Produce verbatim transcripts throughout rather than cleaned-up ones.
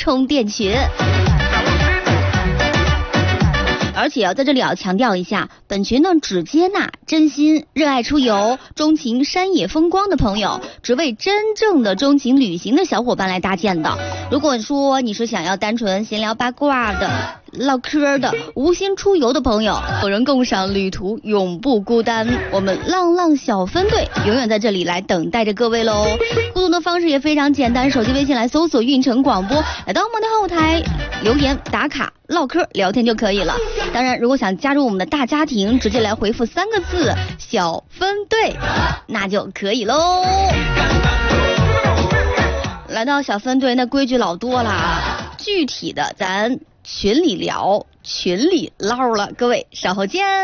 充电群。而且要在这里要强调一下，本群呢只接纳真心热爱出游、钟情山野风光的朋友，只为真正的钟情旅行的小伙伴来搭建的。如果说你是想要单纯闲聊八卦的、唠嗑的、无心出游的朋友，有人共赏旅途，永不孤单。我们浪浪小分队永远在这里来等待着各位喽。互动的方式也非常简单，手机微信来搜索运城广播，来到我们的后台留言打卡唠嗑聊天就可以了。当然如果想加入我们的大家庭，直接来回复三个字小分队那就可以喽。来到小分队那规矩老多了，具体的咱群里聊群里唠了，各位稍后见。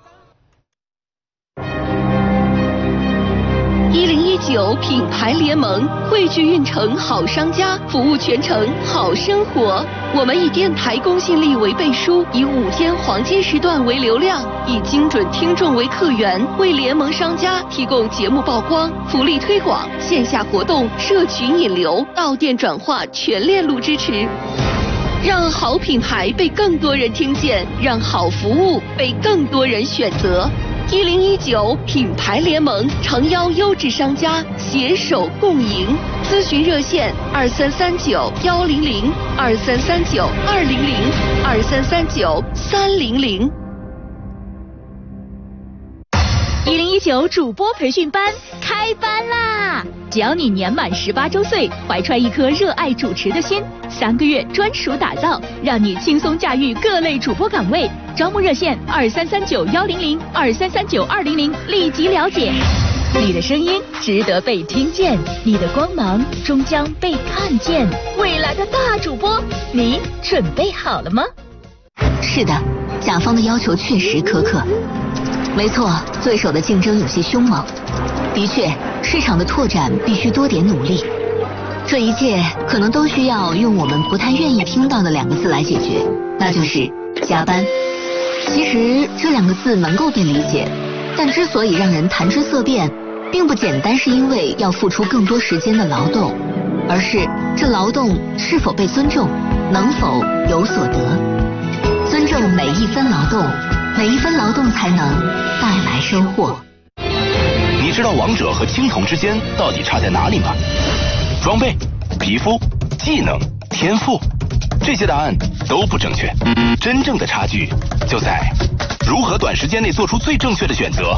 一零一九品牌联盟汇聚运城好商家，服务全城好生活。我们以电台公信力为背书，以五天黄金时段为流量，以精准听众为客源，为联盟商家提供节目曝光、福利推广、线下活动、社群引流、到店转化全链路支持，让好品牌被更多人听见，让好服务被更多人选择。一零一九品牌联盟诚邀优质商家携手共赢，咨询热线二三三九幺零零二三三九二零零二三三九三零零。 一零一九主播培训班开班啦！只要你年满十八周岁，怀揣一颗热爱主持的心，三个月专属打造，让你轻松驾驭各类主播岗位。招募热线二三三九幺零零二三三九二零零，立即了解。你的声音值得被听见，你的光芒终将被看见。未来的大主播，你准备好了吗？ 是的，甲方的要求确实苛刻。没错，对手的竞争有些凶猛。的确，市场的拓展必须多点努力。这一切可能都需要用我们不太愿意听到的两个字来解决，那就是加班。其实这两个字能够被理解，但之所以让人谈之色变，并不简单是因为要付出更多时间的劳动，而是这劳动是否被尊重，能否有所得。尊重每一分劳动，每一分劳动才能带来收获。 你知道王者和青铜之间到底差在哪里吗？装备、皮肤、技能、天赋，这些答案都不正确。真正的差距就在如何短时间内做出最正确的选择。